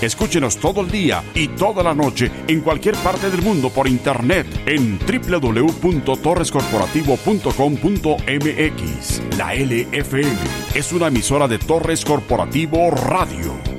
Escúchenos todo el día y toda la noche en cualquier parte del mundo por internet en www.torrescorporativo.com.mx. La LFM es una emisora de Torres Corporativo Radio.